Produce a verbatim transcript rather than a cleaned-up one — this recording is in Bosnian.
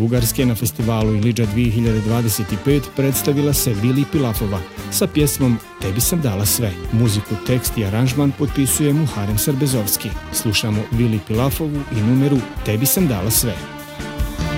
Bugarske na festivalu Ilidža dvije hiljade dvadeset pet predstavila se Vili Pilafova sa pjesmom Tebi sam dala sve. Muziku, tekst i aranžman potpisuje Muharem Sarbezovski. Slušamo Vili Pilafovu i numeru Tebi sam dala sve.